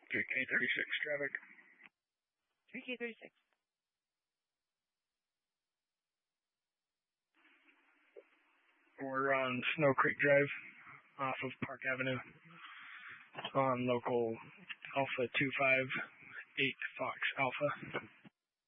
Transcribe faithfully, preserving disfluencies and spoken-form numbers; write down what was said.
three K thirty-six traffic. three K thirty-six. We're on Snow Creek Drive off of Park Avenue on local Alpha two five eight Fox Alpha.